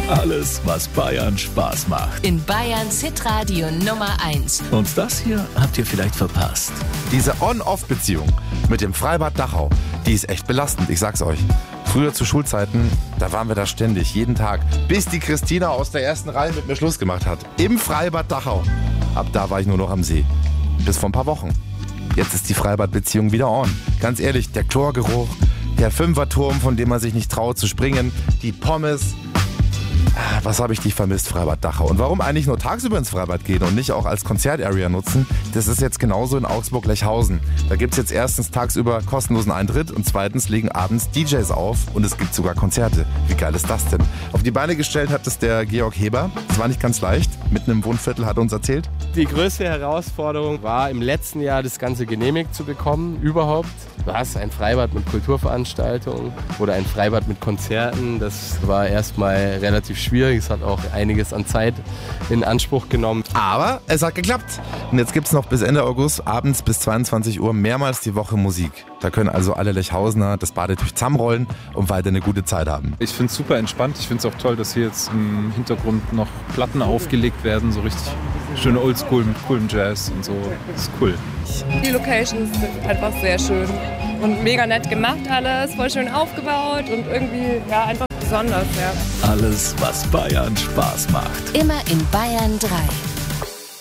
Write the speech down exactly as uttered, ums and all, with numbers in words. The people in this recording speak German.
Alles, was Bayern Spaß macht. In Bayerns Hitradio Nummer eins. Und das hier habt ihr vielleicht verpasst. Diese On-Off-Beziehung mit dem Freibad Dachau, die ist echt belastend, ich sag's euch. Früher zu Schulzeiten, da waren wir da ständig, jeden Tag, bis die Christina aus der ersten Reihe mit mir Schluss gemacht hat. Im Freibad Dachau. Ab da war ich nur noch am See. Bis vor ein paar Wochen. Jetzt ist die Freibadbeziehung wieder on. Ganz ehrlich, der Chlorgeruch, der Fünferturm, von dem man sich nicht traut zu springen, die Pommes. Ah, was habe ich dich vermisst, Freibad Dachau. Und warum eigentlich nur tagsüber ins Freibad gehen und nicht auch als Konzertarea nutzen? Das ist jetzt genauso in Augsburg-Lechhausen. Da gibt es jetzt erstens tagsüber kostenlosen Eintritt und zweitens legen abends D Js auf und es gibt sogar Konzerte. Wie geil ist das denn? Auf die Beine gestellt hat es der Georg Heber. Das war nicht ganz leicht. Mitten im Wohnviertel hat er uns erzählt. Die größte Herausforderung war im letzten Jahr das Ganze genehmigt zu bekommen, überhaupt. Was? Ein Freibad mit Kulturveranstaltungen oder ein Freibad mit Konzerten? Das war erstmal relativ schwierig. Es hat auch einiges an Zeit in Anspruch genommen. Aber es hat geklappt. Und jetzt gibt es noch bis Ende August abends bis zweiundzwanzig Uhr mehrmals die Woche Musik. Da können also alle Lechhausener das Badetüch zusammenrollen und weiter eine gute Zeit haben. Ich finde es super entspannt. Ich finde es auch toll, dass hier jetzt im Hintergrund noch Platten aufgelegt werden. So richtig schöne Oldschool mit coolem Jazz und so. Das ist cool. Die Location ist einfach sehr schön und mega nett gemacht alles, voll schön aufgebaut und irgendwie ja einfach besonders. Ja. Alles, was Bayern Spaß macht. Immer in Bayern drei.